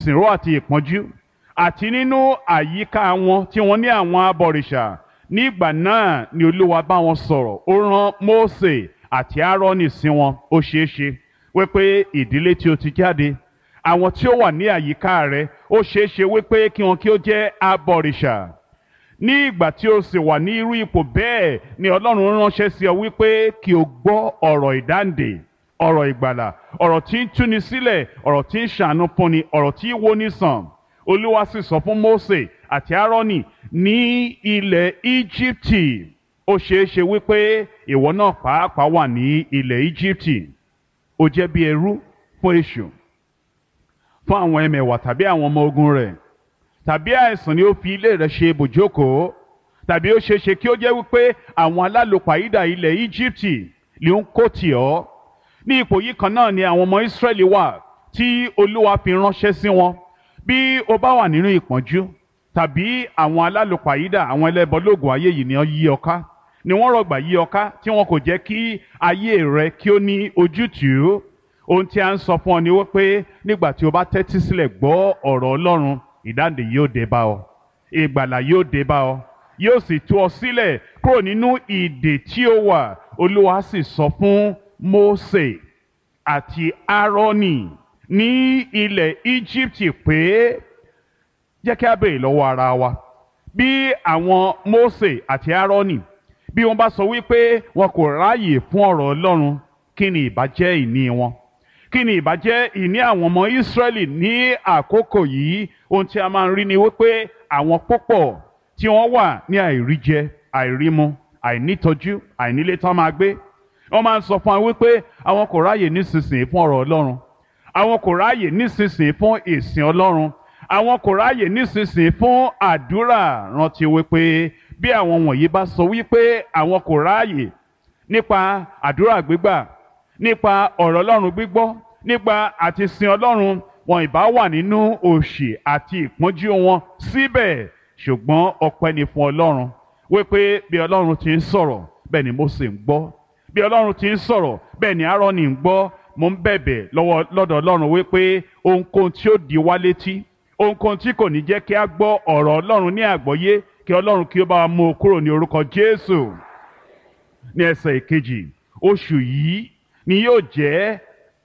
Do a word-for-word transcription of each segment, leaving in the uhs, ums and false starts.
ìsìnrú àti ìpọ́njú àti nínú àyíká wọn tí wọ́n ní àwọn abọ̀rìṣà. Nígbà náà ni Olúwa bá wọn sọ̀rọ̀, ó rán Mósè àti Áárónì sí wọn. Ó ṣeé ṣe wípé ìdílé tí o ti jáde, àwọn tí ó wà ní àyíká rẹ, ó ṣeé ṣe wípé kí wọn kí ó jẹ́ abọ̀rìṣà. Ní ìgbà tí o sì wà ní irú ipò bẹ́ẹ̀ ni Ọlọ́run ránṣẹ́ sí ọ wípé kí o gbọ́ ọ̀rọ̀ ìdáǹdè, ọ̀rọ̀ ìgbàlà, ọ̀rọ̀ tí ń túni sílẹ̀, ọ̀rọ̀ tí ń ṣàánú fúnni, ọ̀rọ̀ tí ń wóni sàn. Olúwa sì sọ fún Mósè àti Áárónì ní ilẹ̀ Íjíbítì. Ó ṣeé ṣe wípé ìwọ náà pàápàá wà ní ilẹ̀ Íjíbítì. Ó jẹ́ bí ẹrú fún èṣù, fún àwọn ẹmẹ̀wà tàbí àwọn ọmọ ogun rẹ̀, tàbí àìsàn ni ó fi ilé rẹ̀ ṣe ibùjókòó, tàbí ó ṣeé ṣe kí ó jẹ́ wípé àwọn alálòpàídà ilẹ̀ Íjíbítì ló ń kó tì ọ́. Ní ipò yìí kan náà ni àwọn ọmọ Ísírẹ́lì wà tí Olúwa fi ránṣẹ́ sí wọn. Bí o bá wà nínú ìpọ́njú, tàbí àwọn alálòpàídà, àwọn ẹlẹ́bọlóògùn ayé yìí ni wọ́n yí ọ ká, ni wọ́n rọ̀gbà yí ọ ká, tí wọn kò jẹ́ kí ayé rẹ kí ó ní ojútùú. Ohun tí a ń sọ fún ọ ni wípé nígbà tí o bá tẹ́tí sílẹ̀ gbọ́ ọ̀rọ̀ Ọlọ́run, ìdáǹdè yóò dé bá ọ, ìgbàlà yóò dé bá ọ, yóò sì tú ọ sílẹ̀ kúrò nínú ìdè tí ó wà. Olúwa sì sọ fún Mósè àti Áárónì ní ilẹ̀ Íjíbítì pé jẹ́ kí a béèrè lọ́wọ́ ara wa, bí àwọn Mósè àti Áárónì bí wọ́n bá sọ wípé wọn kò ráàyè fún ọ̀rọ̀ Ọlọ́run, kí ni ìbá jẹ́ ìní wọn? Kí ni ìbá jẹ́ ìní àwọn ọmọ Ísírẹ́lì ní àkókò yìí? Ohun tí a máa ń rí ni wípé àwọn púpọ̀ tí wọ́n wà ní àìríjẹ, àìrímu, àìnítọ́jú, àìnílé tán máa gbé, wọ́n máa ń sọ fún wa wípé àwọn kò ráàyè nísinsìnyí fún ọ̀rọ̀ Ọlọ́run, àwọn kò ráàyè nísinsìnyí fún ìsìn Ọlọ́run, àwọn kò ráàyè nísinsìnyí fún àdúrà. Rántí wípé bí àwọn wọ̀nyí bá sọ wípé àwọn kò ráàyè nípa àdúrà gbígbà, nípa ọ̀rọ̀ Ọlọ́run gbígbọ́, nípa àti sin Ọlọ́run, wọn ìbá wà nínú òṣì àti ìpọ́njú wọn síbẹ̀. Ṣùgbọ́n ọpẹ́ ni fún Ọlọ́run wípé bí Ọlọ́run ti ń sọ̀rọ̀ bẹ́ẹ̀ ni Mósè ń gbọ́, bí Ọlọ́run ti ń sọ̀rọ̀ bẹ́ẹ̀ ni Áárónì ń gbọ́. Mo ń bẹ̀bẹ̀ lọ́wọ́ lọ́dọ̀ Ọlọ́run wípé ohunkóhun tí ó di wá létí, ohunkóhun tí kò ní jẹ́ kí a gbọ́ ọ̀rọ̀ Ọlọ́run ní àgbọ́yé, kí Ọlọ́run kí ó bá wa mú o kúrò ní orúkọ Jésù. Ní ẹsẹ̀ ìkejì, oṣù yìí ni yóò jẹ́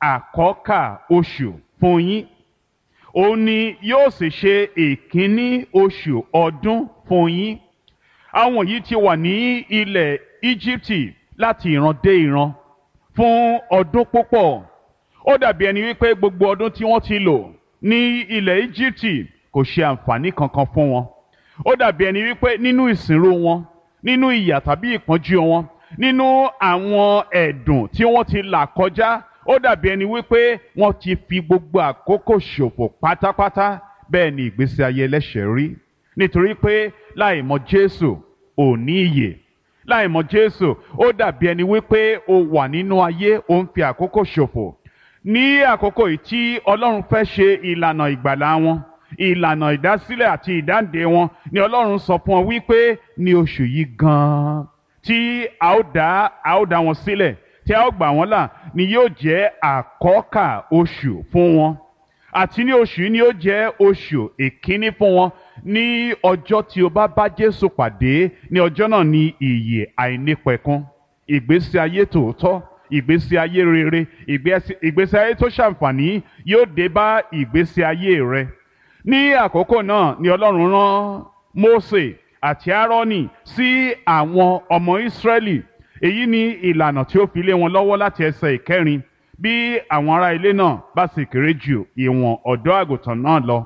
àkọ́kà oṣù fún yín. Òun ni yóò sì ṣe ìkíní oṣù ọdún fún yín. Àwọn yìí ti wà ní ilẹ̀ Íjíbítì láti ìran dé ìran fún ọdún púpọ̀. Ó dàbí ẹni wípé gbogbo ọdún tí wọ́n ti lò ní ilẹ̀ Íjíbítì kò ṣe àǹfààní kankan fún wọn. Ó dàbí ẹni wípé nínú ìsìnrú wọn, nínú ìyà tàbí ìpọ́njú wọn, nínú àwọn ẹ̀dùn tí wọ́n ti là kọjá, ó dàbí ẹni wípé wọ́n ti fi gbogbo àkókò ṣòfò pátápátá. Bẹ́ẹ̀ ni ìgbésí ayé ẹlẹ́ṣẹ̀ rí, nítorí pé láì mọ̀ Jésù ò ní ìyè. Láì mọ̀ Jésù ó dàbí ẹni wípé o wà nínú ayé, o ń fi àkókò ṣòfò. Ní àkókò yìí tí Ọlọ́run fẹ́ ṣe ìlànà ìgbàlà wọn, ìlànà ìdásílẹ̀ àti ìdáǹdè wọn, ni Ọlọ́run sọ fún ọ wípé ní oṣù yìí gan-an tí a ó dá a ó dá wọn sílẹ̀, tí a ó gbà wọ́n là, ni yóò jẹ́ àkọ́kà oṣù fún wọn. Àti ní oṣù yìí ni yóò jẹ́ oṣù ìkíní fún wọn. Ní ọjọ́ tí o bá bá Jésù pàdé, ní ọjọ́ náà ni ìyè àìnípẹ̀kun, ìgbésí ayé tòótọ́, ìgbésí ayé rere, ìgbésí ayé tó ṣàǹfààní yóò dé bá ìgbésí ayé rẹ. Ní àkókò náà ni Ọlọ́run rán Mósè àti Áárónì sí àwọn ọmọ Ísírẹ́lì. Èyí ni ìlànà tí ó fi lé wọn lọ́wọ́ láti ẹsẹ̀ ìkẹrin. Bí àwọn ará ilé náà bá sì kéré ju ìwọ̀n ọ̀dọ́ àgùntàn náà lọ,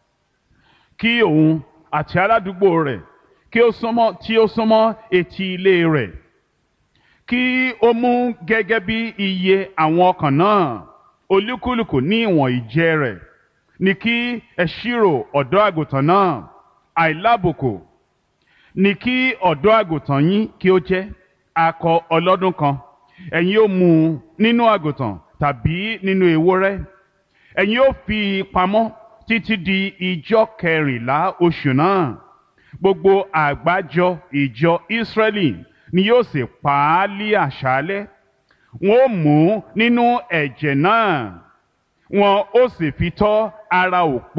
kí òun àti aládùúgbò rẹ̀ kí ó súnmọ́ tí ó súnmọ́ etí ilé rẹ̀, kí ó mú gẹ́gẹ́ bí iye àwọn ọkàn náà, olúkúlùkù ní ìwọ̀n ìjẹ rẹ̀, ní kí ẹ ṣírò ọ̀dọ́ àgùntàn náà. Àìlábùkù ní kí ọ̀dọ́ àgùntàn yín kí ó jẹ́, akọ ọlọ́dún kan. Ẹ̀yin ó mú un nínú àgùntàn tàbí nínú ewúrẹ́. Ẹ̀yin ó fi pamọ́ títí di ijọ́ kẹrìnlá oṣù náà. Gbogbo àgbájọ ìjọ Ísírẹ́lì ni yóò sì pa á lí àṣálẹ́. Wọn ó mú nínú ẹ̀jẹ̀ náà, wọn ó sì fi tọ́ ara òpó